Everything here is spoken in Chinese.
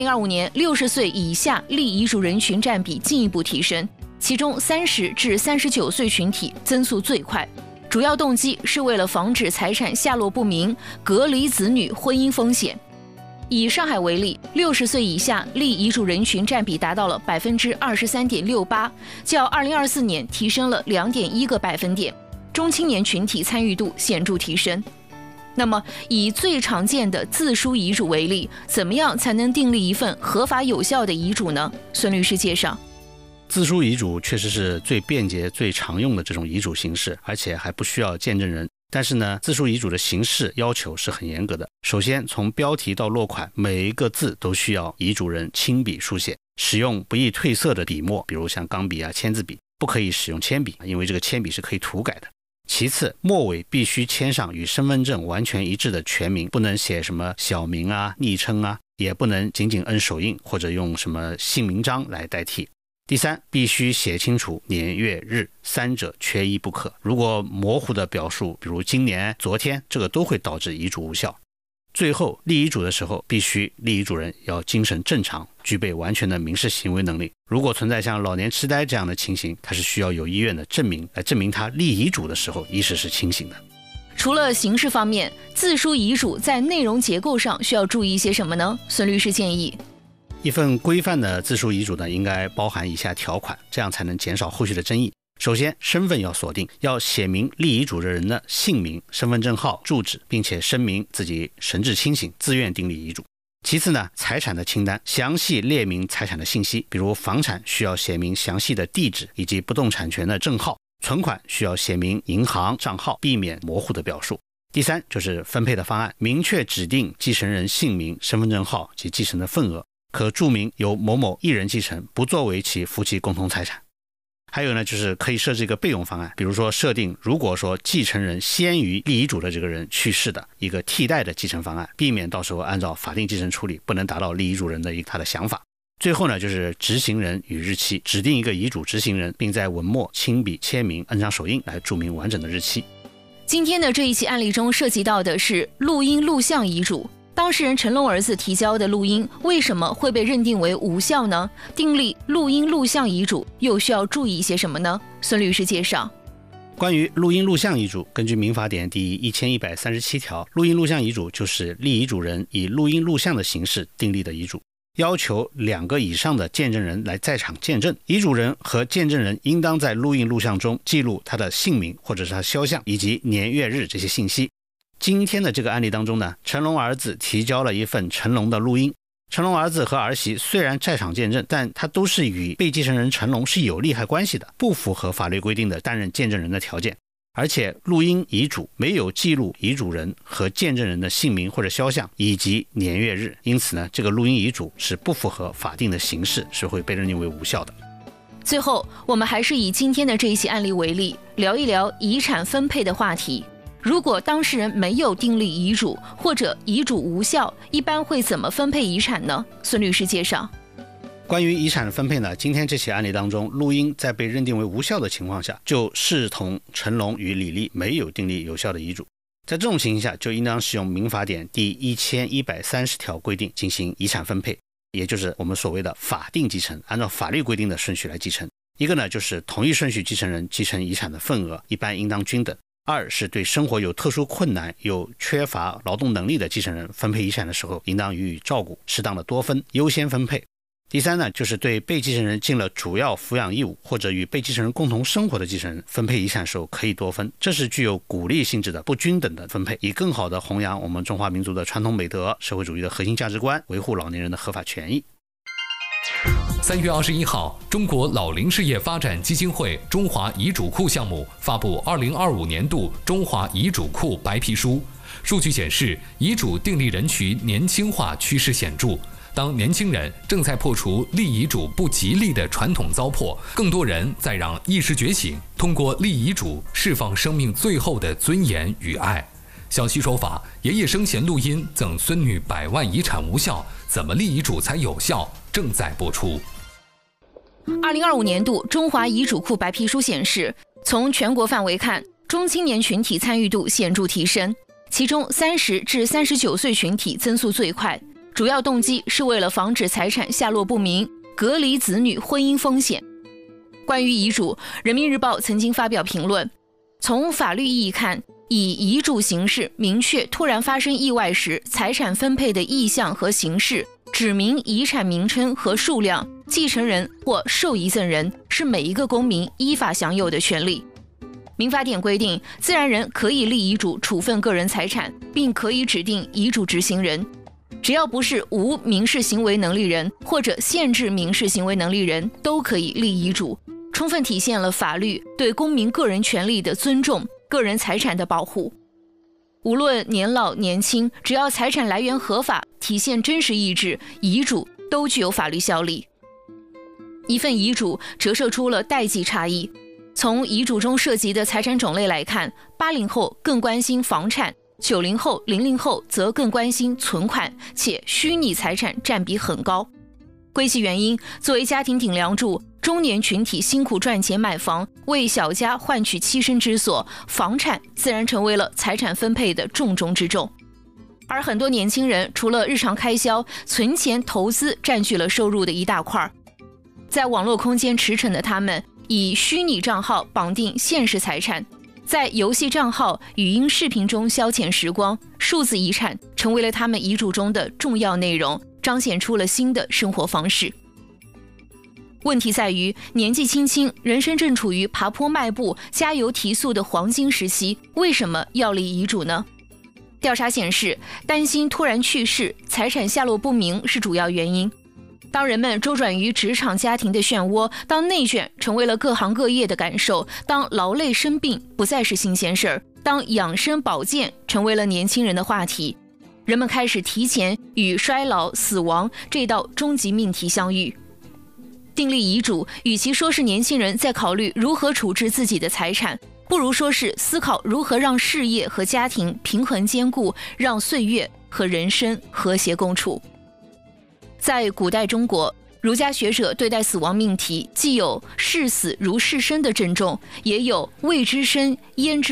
2025年60岁以下立遗嘱人群占比进一步提升，其中30至39岁群体增速最快。主要动机是为了防止财产下落不明，隔离子女婚姻风险。以上海为例，60岁以下立遗嘱人群占比达到了23.68%，较2024年提升了2.1个百分点，中青年群体参与度显著提升。那么，以最常见的自书遗嘱为例，怎么样才能订立一份合法有效的遗嘱呢？孙律师介绍。 自书遗嘱确实是最便捷、最常用的这种遗嘱形式，而且还不需要见证人。但是呢，自书遗嘱的形式要求是很严格的。首先，从标题到落款，每一个字都需要遗嘱人亲笔书写，使用不易褪色的笔墨，比如像钢笔啊、签字笔，不可以使用铅笔，因为这个铅笔是可以涂改的。其次，末尾必须签上与身份证完全一致的全名，不能写什么小名啊、昵称啊，也不能仅仅摁手印或者用什么姓名章来代替。第三，必须写清楚年月日，三者缺一不可。如果模糊的表述，比如今年、昨天，这个都会导致遗嘱无效。最后，立遗嘱的时候，必须立遗嘱人要精神正常，具备完全的民事行为能力。如果存在像老年痴呆这样的情形，他是需要有医院的证明来证明他立遗嘱的时候意识是清醒的。 除了形式方面，自书遗嘱在内容结构上需要注意一些什么呢？孙律师建议， 一份规范的自书遗嘱呢，应该包含以下条款，这样才能减少后续的争议。首先，身份要锁定，要写明立遗嘱的人的姓名、身份证号、住址，并且声明自己神志清醒，自愿订立遗嘱。其次呢，财产的清单详细列明财产的信息，比如房产需要写明详细的地址以及不动产权的证号，存款需要写明银行账号，避免模糊的表述。第三，就是分配的方案，明确指定继承人姓名、身份证号及继承的份额，可注明由某某一人继承，不作为其夫妻共同财产。还有呢，就是可以设置一个备用方案，比如说设定如果说继承人先于立遗嘱的这个人去世的一个替代的继承方案，避免到时候按照法定继承处理，不能达到立遗嘱人的他的想法。最后呢，就是执行人与日期，指定一个遗嘱执行人，并在文末亲笔签名，摁上手印来注明完整的日期。 今天的这一期案例中涉及到的是录音录像遗嘱。当事人陈龙儿子提交的录音为什么会被认定为无效呢？订立录音录像遗嘱又需要注意一些什么呢？孙律师介绍。 关于录音录像遗嘱，根据民法典第1137条，录音录像遗嘱就是立遗嘱人以录音录像的形式订立的遗嘱，要求2个以上的见证人来在场见证。遗嘱人和见证人应当在录音录像中记录他的姓名或者是他肖像以及年月日这些信息。今天的这个案例当中呢，成龙儿子提交了一份成龙的录音。成龙儿子和儿媳虽然在场见证，但他都是与被继承人成龙是有利害关系的，不符合法律规定的担任见证人的条件。而且录音遗嘱没有记录遗嘱人和见证人的姓名或者肖像以及年月日，因此呢，这个录音遗嘱是不符合法定的形式，是会被认定为无效的。 最后，我们还是以今天的这一起案例为例，聊一聊遗产分配的话题。如果当事人没有订立遗嘱，或者遗嘱无效，一般会怎么分配遗产呢？孙律师介绍。 关于遗产的分配呢，今天这起案例当中，录音在被认定为无效的情况下，就视同成龙与李丽没有订立有效的遗嘱。在这种情形下，就应当使用民法典第1130条规定进行遗产分配，也就是我们所谓的法定继承，按照法律规定的顺序来继承。一个呢，就是同一顺序继承人继承遗产的份额一般应当均等。二是对生活有特殊困难、有缺乏劳动能力的继承人分配遗产的时候，应当予以照顾，适当的多分，优先分配。第三呢，就是对被继承人尽了主要抚养义务或者与被继承人共同生活的继承人分配遗产时候可以多分，这是具有鼓励性质的不均等的分配，以更好的弘扬我们中华民族的传统美德、社会主义的核心价值观，维护老年人的合法权益。 3月21号，中国老龄事业发展基金会中华遗嘱库项目发布2025年度中华遗嘱库白皮书。数据显示，遗嘱订立人群年轻化趋势显著。当年轻人正在破除立遗嘱不吉利的传统糟粕，更多人在让意识觉醒，通过立遗嘱释放生命最后的尊严与爱。小西说法，爷爷生前录音赠孙女100万遗产无效，怎么立遗嘱才有效？正在播出。 2025年度中华遗嘱库白皮书显示，从全国范围看，中青年群体参与度显著提升，其中30至39岁群体增速最快。 主要动机是为了防止财产下落不明，隔离子女婚姻风险。关于遗嘱，人民日报曾经发表评论，从法律意义看，以遗嘱形式明确突然发生意外时财产分配的意向和形式，指明遗产名称和数量，继承人或受遗赠人是每一个公民依法享有的权利。民法典规定，自然人可以立遗嘱处分个人财产，并可以指定遗嘱执行人，只要不是无民事行为能力人或者限制民事行为能力人，都可以立遗嘱，充分体现了法律对公民个人权利的尊重，个人财产的保护。无论年老年轻，只要财产来源合法，体现真实意志，遗嘱都具有法律效力。一份遗嘱折射出了代际差异。从遗嘱中涉及的财产种类来看，80后更关心房产，90后、00后则更关心存款，且虚拟财产占比很高。归其原因，作为家庭顶梁柱，中年群体辛苦赚钱买房，为小家换取栖身之所，房产自然成为了财产分配的重中之重。而很多年轻人除了日常开销，存钱投资占据了收入的一大块。在网络空间驰骋的他们，以虚拟账号绑定现实财产，在游戏账号、语音视频中消遣时光，数字遗产成为了他们遗嘱中的重要内容，彰显出了新的生活方式。问题在于，年纪轻轻，人生正处于爬坡迈步、加油提速的黄金时期，为什么要立遗嘱呢？调查显示，担心突然去世、财产下落不明是主要原因。当人们周转于职场家庭的漩涡，当内卷成为了各行各业的感受，当劳累生病不再是新鲜事儿，当养生保健成为了年轻人的话题，人们开始提前与衰老、死亡这道终极命题相遇。订立遗嘱，与其说是年轻人在考虑如何处置自己的财产，不如说是思考如何让事业和家庭平衡兼顾，让岁月和人生和谐共处。在古代中国，儒家学者对待死亡命题既有视死如视生的郑重，也有未知生焉知